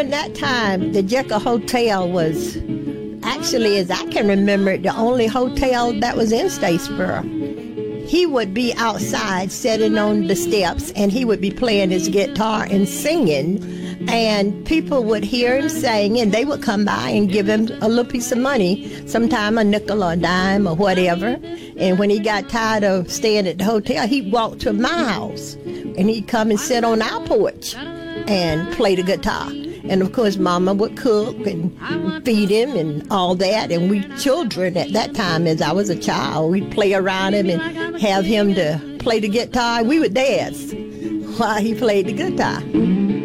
during that time, the Jekyll Hotel was actually, as I can remember, the only hotel that was in Statesboro. He would be outside sitting on the steps, and he would be playing his guitar and singing, and people would hear him sing, and they would come by and give him a little piece of money, sometime a nickel or a dime or whatever. And when he got tired of staying at the hotel, he'd walk to my house, and he'd come and sit on our porch and play the guitar. And of course, Mama would cook and feed him and all that. And we children at that time, as I was a child, we'd play around him and have him to play the guitar. We would dance while he played the guitar.